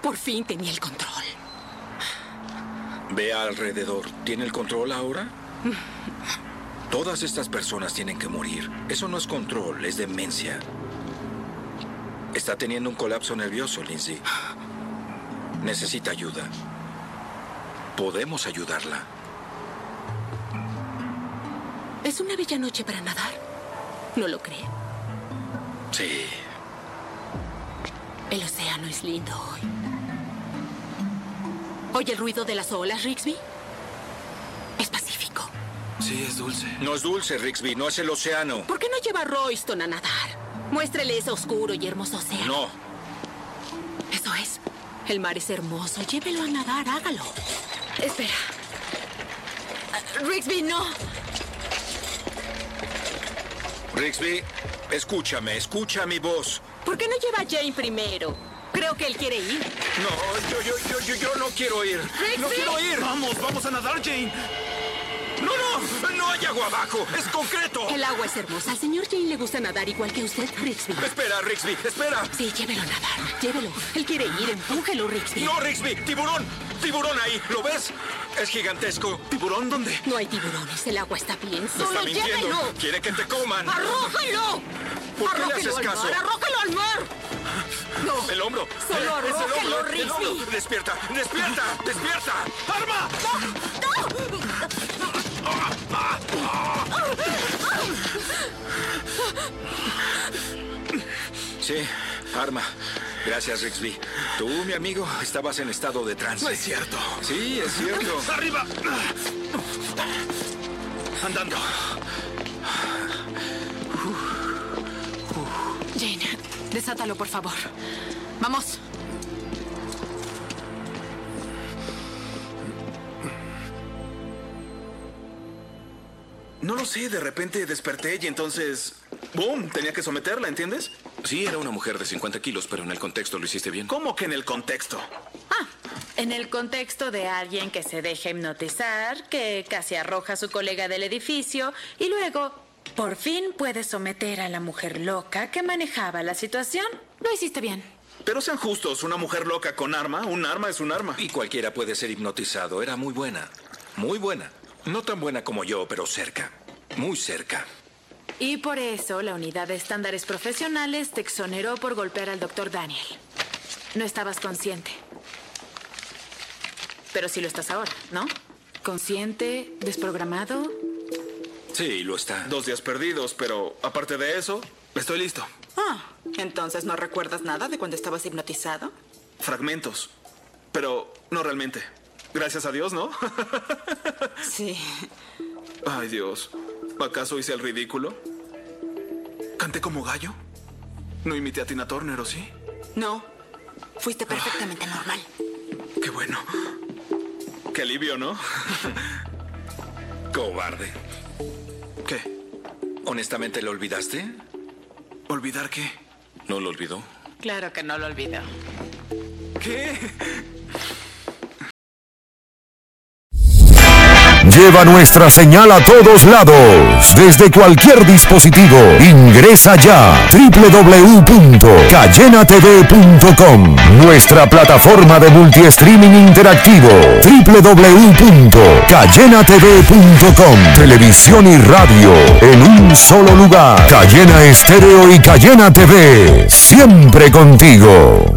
Por fin tenía el control. Ve alrededor. ¿Tiene el control ahora? Todas estas personas tienen que morir. Eso no es control, es demencia. Está teniendo un colapso nervioso, Lindsay. Necesita ayuda. Podemos ayudarla. Es una bella noche para nadar. ¿No lo cree? Sí. El océano es lindo hoy. ¿Oye el ruido de las olas, Rigsby? Es pacífico. Sí, es dulce. No es dulce, Rigsby. No es el océano. ¿Por qué no lleva a Royston a nadar? Muéstrele ese oscuro y hermoso océano. No. Eso es. El mar es hermoso. Llévelo a nadar. Hágalo. Espera. Rigsby, no. Rigsby, escúchame. Escucha mi voz. ¿Por qué no lleva a Jane primero? Creo que él quiere ir. No, yo no quiero ir. Rigsby. ¡No quiero ir! Vamos a nadar, Jane. No hay agua abajo. Es concreto. El agua es hermosa. Al señor Jane le gusta nadar igual que usted, Rigsby. Espera, Rigsby, espera. Sí, llévelo a nadar. Llévelo. Él quiere ir. Empújelo, Rigsby. No, Rigsby, tiburón. Tiburón ahí. ¿Lo ves? Es gigantesco. ¿Tiburón dónde? No hay tiburones. El agua está bien. Me Solo está mintiendo. llévelo. Quiere que te coman. ¡Arrójalo! ¿Por qué le haces ¡Arrójelo al caso? mar! ¡Arrójalo al mar! No. El hombro. Solo Es el arrójelo, hombro. El hombro. Rigsby. Despierta. ¡Arma! Sí, arma. Gracias, Rigsby. Tú, mi amigo, estabas en estado de trance. No es cierto. Sí, es cierto. ¡Arriba! Andando. Jane, desátalo, por favor. Vamos. No lo sé, de repente desperté y entonces... ¡Boom! Tenía que someterla, ¿entiendes? Sí, era una mujer de 50 kilos, pero en el contexto lo hiciste bien. ¿Cómo que en el contexto? En el contexto de alguien que se deja hipnotizar, que casi arroja a su colega del edificio y luego, por fin, puede someter a la mujer loca que manejaba la situación. Lo hiciste bien. Pero sean justos, una mujer loca con arma, un arma es un arma. Y cualquiera puede ser hipnotizado. Era muy buena. Muy buena. No tan buena como yo, pero cerca. Muy cerca. Y por eso la unidad de estándares profesionales te exoneró por golpear al doctor Daniel. No estabas consciente. Pero sí lo estás ahora, ¿no? Consciente, desprogramado. Sí, lo está. 2 días perdidos, pero aparte de eso, estoy listo. ¿Entonces no recuerdas nada de cuando estabas hipnotizado? Fragmentos. Pero no realmente. Gracias a Dios, ¿no? Sí. Ay, Dios. ¿Acaso hice el ridículo? ¿Canté como gallo? ¿No imité a Tina Turner, o sí? No. Fuiste perfectamente normal. Qué bueno. Qué alivio, ¿no? Cobarde. ¿Qué? ¿Honestamente lo olvidaste? ¿Olvidar qué? ¿No lo olvidó? Claro que no lo olvidó. ¿Qué? Lleva nuestra señal a todos lados, desde cualquier dispositivo. Ingresa ya www.cayenatv.com, nuestra plataforma de multi-streaming interactivo. www.cayenatv.com, televisión y radio en un solo lugar. Cayena Estéreo y Cayena TV, siempre contigo.